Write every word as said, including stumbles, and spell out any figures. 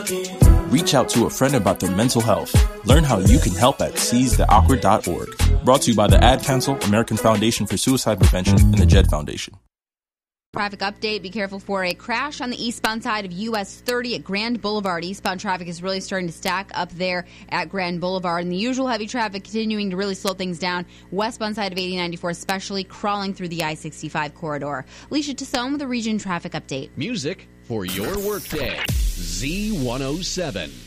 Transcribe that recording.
Reach out to a friend about their mental health. Learn how you can help at seize the awkward dot org. Brought to you by the Ad Council, American Foundation for Suicide Prevention, and the Jed Foundation. Traffic update. Be careful for a crash on the eastbound side of U S thirty at Grand Boulevard. Eastbound traffic is really starting to stack up there at Grand Boulevard. And the usual heavy traffic continuing to really slow things down. Westbound side of eighty ninety-four, especially crawling through the I sixty-five corridor. Alicia Tassone with a region traffic update. Music for your workday. Z one oh seven.